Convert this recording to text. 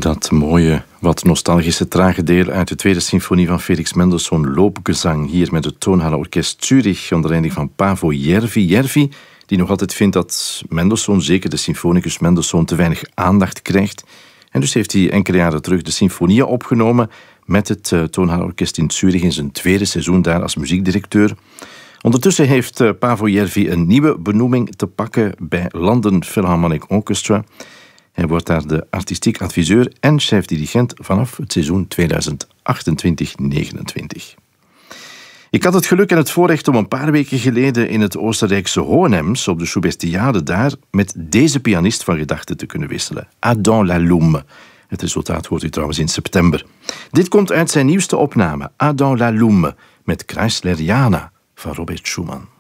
Dat mooie, wat nostalgische trage deel uit de tweede symfonie van Felix Mendelssohn, Lobgesang, hier met het Tonhalle-orkest Zurich onder leiding van Paavo Järvi. Järvi, die nog altijd vindt dat Mendelssohn, zeker de symfonicus Mendelssohn, te weinig aandacht krijgt. En dus heeft hij enkele jaren terug de symfonieën opgenomen met het Tonhalle-orkest in Zurich in zijn tweede seizoen daar als muziekdirecteur. Ondertussen heeft Paavo Järvi een nieuwe benoeming te pakken bij London Philharmonic Orchestra. Hij wordt daar de artistiek adviseur en chef-dirigent vanaf het seizoen 2028-29. Ik had het geluk en het voorrecht om een paar weken geleden in het Oostenrijkse Hohenems op de Schubertiade daar met deze pianist van gedachten te kunnen wisselen. Adam Laloum. Het resultaat hoort u trouwens in september. Dit komt uit zijn nieuwste opname, Adam Laloum, met Kreisleriana van Robert Schumann.